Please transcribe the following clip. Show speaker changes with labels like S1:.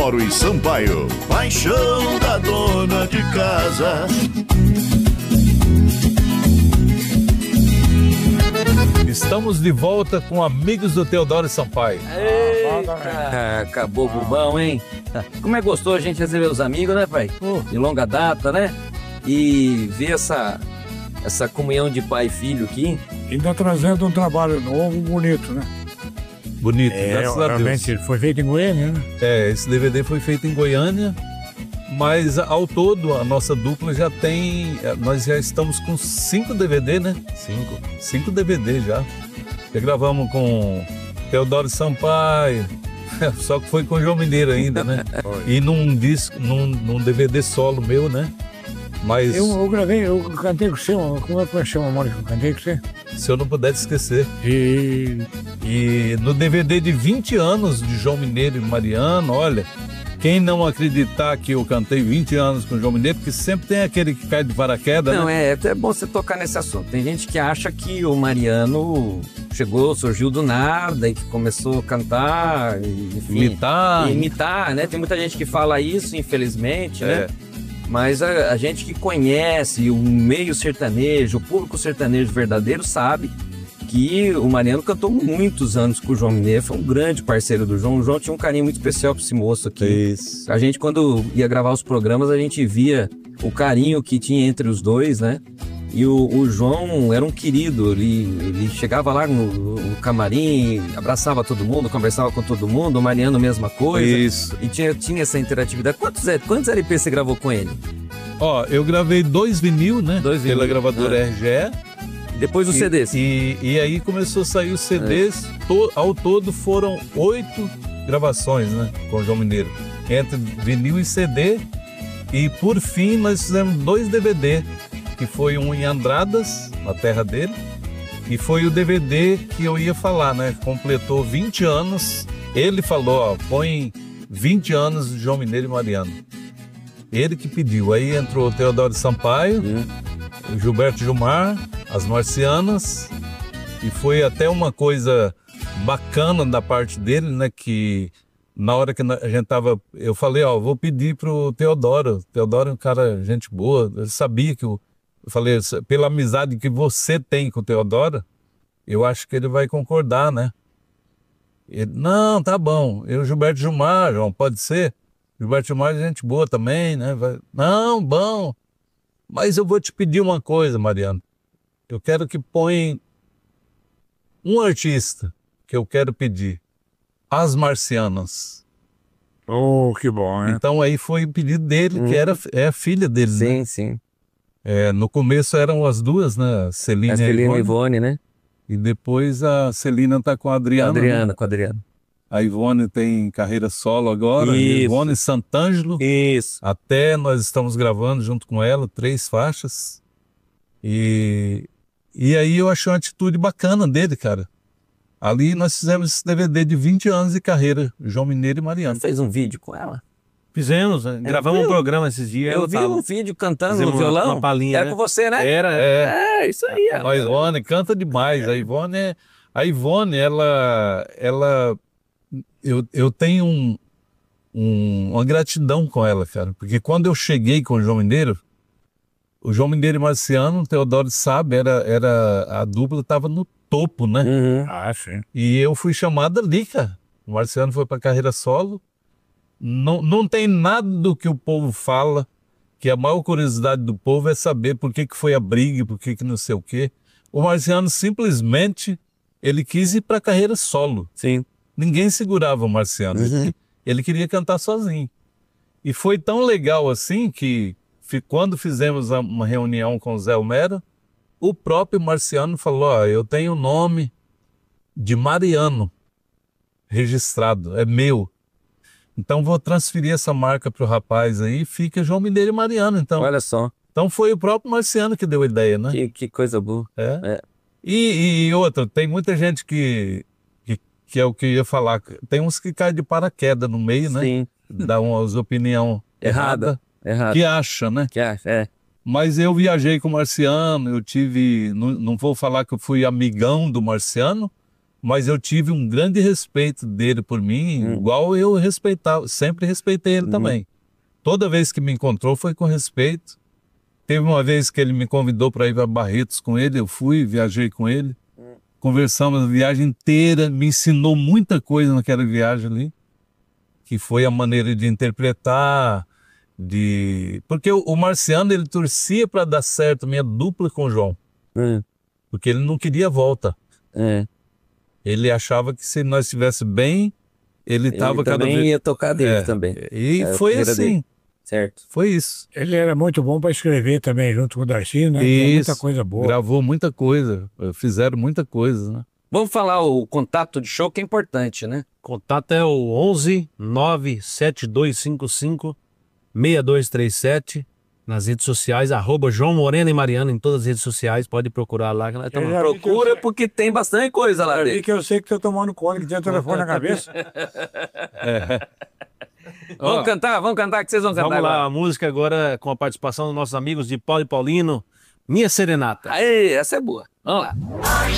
S1: Teodoro e Sampaio. Paixão da dona de casa.
S2: Estamos de volta com amigos do Teodoro e Sampaio.
S3: Eita, acabou bobão, hein? Como é gostoso a gente receber os amigos, né, pai? De longa data, né? E ver essa comunhão de pai e filho aqui.
S4: E tá trazendo um trabalho novo, bonito, né?
S2: Bonito, graças a Deus.
S4: Realmente foi feito em Goiânia, né?
S2: Esse DVD foi feito em Goiânia, mas ao todo a nossa dupla já tem... Nós já estamos com 5 DVD, né? 5 DVD já. Já gravamos com Teodoro e Sampaio, só que foi com o João Mineiro ainda, né? E num disco, num DVD solo meu, né? Mas
S4: Eu gravei, eu cantei com você, como é que chama a música que eu cantei com você?
S2: Se eu não pudesse esquecer. E no DVD de 20 anos de João Mineiro e Mariano, olha, quem não acreditar que eu cantei 20 anos com o João Mineiro, porque sempre tem aquele que cai de paraquedas,
S3: Não,
S2: né?
S3: é bom você tocar nesse assunto. Tem gente que acha que o Mariano surgiu do nada e que começou a cantar, enfim, imitar, né? Tem muita gente que fala isso, infelizmente, né? Mas a gente que conhece o meio sertanejo, o público sertanejo verdadeiro sabe que o Mariano cantou muitos anos com o João Mineiro, foi um grande parceiro do João. O João tinha um carinho muito especial para esse moço aqui.
S2: Isso.
S3: A gente, quando ia gravar os programas, a gente via o carinho que tinha entre os dois, né? E o João era um querido, ele chegava lá no camarim, abraçava todo mundo, conversava com todo mundo, o Mariano mesma coisa.
S2: Isso.
S3: E tinha essa interatividade. Quantos LPs você gravou com ele?
S2: Ó, eu gravei 2 vinil, né?
S3: 2 vinil.
S2: Pela gravadora RGE.
S3: Depois os CDs.
S2: E aí começou a sair os CDs, ao todo foram 8 gravações, né? Com o João Mineiro. Entre vinil e CD. E por fim nós fizemos 2 DVD. Que foi um em Andradas, na terra dele, e foi o DVD que eu ia falar, né? Completou 20 anos. Ele falou, ó, põe 20 anos de João Mineiro e Mariano. Ele que pediu. Aí entrou o Teodoro Sampaio, o Gilberto Gilmar, as Marcianas, e foi até uma coisa bacana da parte dele, né? Que na hora que a gente tava, eu falei, ó, vou pedir pro Teodoro. O Teodoro é um cara, gente boa, ele sabia que eu falei, pela amizade que você tem com o Teodoro, eu acho que ele vai concordar, né? Ele, não, tá bom. Eu, Gilberto Gilmar, João, pode ser? Gilberto Gilmar é gente boa também, né? Não, bom. Mas eu vou te pedir uma coisa, Mariano. Eu quero que põe um artista que eu quero pedir. As Marcianas.
S4: Oh, que bom, hein?
S2: Então aí foi o pedido dele, que é a filha dele,
S3: Sim,
S2: né?
S3: sim.
S2: No começo eram as duas, né? Celina
S3: e Ivone, né?
S2: E depois a Celina tá com a Adriana.
S3: Com a Adriana.
S2: A Ivone tem carreira solo agora.
S3: Isso.
S2: Ivone Santângelo.
S3: Isso.
S2: Até nós estamos gravando junto com ela 3 faixas. E aí eu achei uma atitude bacana dele, cara. Ali nós fizemos esse DVD de 20 anos de carreira, João Mineiro e Mariano.
S3: Fez um vídeo com ela?
S5: Fizemos, né? Gravamos um programa esses dias.
S3: Eu vi um vídeo cantando no violão.
S5: Uma palhinha,
S3: Era com você, né?
S5: Era.
S3: Isso aí.
S2: A Ivone canta demais. A Ivone, eu tenho uma gratidão com ela, cara. Porque quando eu cheguei com o João Mineiro e Marciano, o Teodoro sabe, a dupla estava no topo, né?
S4: Ah, sim.
S2: E eu fui chamado ali, cara. O Marciano foi para carreira solo. Não tem nada do que o povo fala, que a maior curiosidade do povo é saber por que foi a briga, por que não sei o quê. O Marciano simplesmente, ele quis ir para carreira solo.
S3: Sim.
S2: Ninguém segurava o Marciano. Ele queria cantar sozinho. E foi tão legal assim que quando fizemos uma reunião com o Zé Homero, o próprio Marciano falou, ó, eu tenho o nome de Mariano registrado, é meu. Então vou transferir essa marca pro rapaz aí, fica João Mineiro e Mariano. Então,
S3: olha só.
S2: Então foi o próprio Marciano que deu a ideia, né?
S3: Que coisa boa.
S2: E outra, tem muita gente que é o que eu ia falar. Tem uns que caem de paraquedas no meio, né?
S3: Sim.
S2: Dá umas opinião errada. Que acha, né?
S3: Que acha,
S2: Mas eu viajei com o Marciano, eu tive... Não vou falar que eu fui amigão do Marciano, mas eu tive um grande respeito dele por mim, igual eu respeitava, sempre respeitei ele também. Toda vez que me encontrou foi com respeito. Teve uma vez que ele me convidou para ir para Barretos com ele, eu fui, viajei com ele, conversamos a viagem inteira, me ensinou muita coisa naquela viagem ali, que foi a maneira de interpretar, porque o Marciano, ele torcia para dar certo minha dupla com o João, porque ele não queria volta. Ele achava que se nós estivesse bem, ele estava cada vez...
S3: ia tocar dele também.
S2: E foi assim. Dele.
S3: Certo.
S2: Foi isso.
S4: Ele era muito bom para escrever também, junto com o Darcy, né?
S2: Isso.
S4: Muita coisa boa.
S2: Gravou muita coisa, fizeram muita coisa, né?
S3: Vamos falar o contato de show, que é importante, né?
S5: Contato é o 11 97255 6237 nas redes sociais, @João Moreno e Mariano em todas as redes sociais, pode procurar lá.
S3: Procura porque tem bastante coisa lá dentro.
S4: Que eu sei que tô tomando conta, que tem o telefone na cabeça.
S3: Vamos cantar, que vocês vão cantar.
S5: Vamos lá,
S3: agora.
S5: a música agora com a participação dos nossos amigos de Paulo e Paulino, Minha Serenata.
S3: Aê, essa é boa. Vamos lá.